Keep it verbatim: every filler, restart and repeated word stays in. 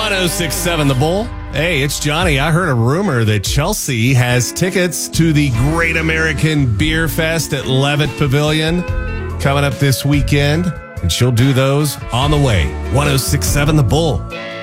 ten sixty-seven The Bull. Hey, it's Johnny. I heard a rumor that Chelsea has tickets to the Great American Beer Fest at Levitt Pavilion coming up this weekend, and she'll do those on the way. ten sixty-seven The Bull.